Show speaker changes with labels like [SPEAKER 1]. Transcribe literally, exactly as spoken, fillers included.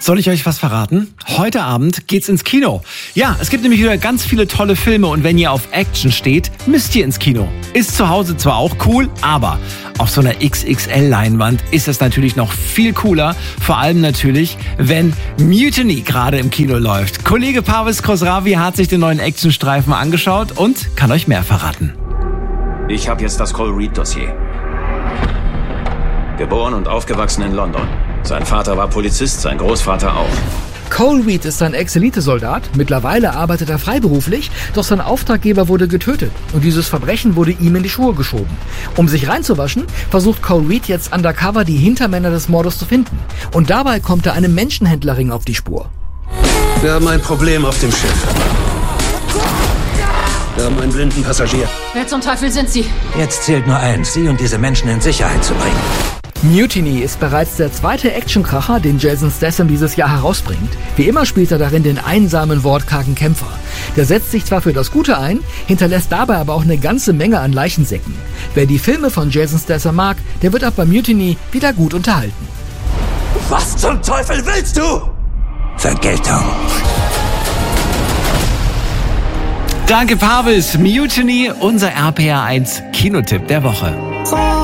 [SPEAKER 1] Soll ich euch was verraten? Heute Abend geht's ins Kino. Ja, es gibt nämlich wieder ganz viele tolle Filme und wenn ihr auf Action steht, müsst ihr ins Kino. Ist zu Hause zwar auch cool, aber auf so einer X X L-Leinwand ist es natürlich noch viel cooler. Vor allem natürlich, wenn Mutiny gerade im Kino läuft. Kollege Parvis Khosravi hat sich den neuen Actionstreifen angeschaut und kann euch mehr verraten.
[SPEAKER 2] Ich habe jetzt das Cole Reed-Dossier. Geboren und aufgewachsen in London. Sein Vater war Polizist, sein Großvater auch.
[SPEAKER 3] Cole Reed ist ein Ex-Elite-Soldat. Mittlerweile arbeitet er freiberuflich, doch sein Auftraggeber wurde getötet. Und dieses Verbrechen wurde ihm in die Schuhe geschoben. Um sich reinzuwaschen, versucht Cole Reed jetzt undercover die Hintermänner des Mordes zu finden. Und dabei kommt er einem Menschenhändlerring auf die Spur.
[SPEAKER 4] Wir haben ein Problem auf dem Schiff. Wir haben einen blinden Passagier.
[SPEAKER 5] Wer zum Teufel sind Sie?
[SPEAKER 6] Jetzt zählt nur eins, Sie und diese Menschen in Sicherheit zu bringen.
[SPEAKER 3] Mutiny ist bereits der zweite Actionkracher, den Jason Statham dieses Jahr herausbringt. Wie immer spielt er darin den einsamen, wortkargen Kämpfer. Der setzt sich zwar für das Gute ein, hinterlässt dabei aber auch eine ganze Menge an Leichensäcken. Wer die Filme von Jason Statham mag, der wird auch bei Mutiny wieder gut unterhalten.
[SPEAKER 6] Was zum Teufel willst du? Vergeltung.
[SPEAKER 1] Danke Parvis. Mutiny, unser R P R eins Kinotipp der Woche.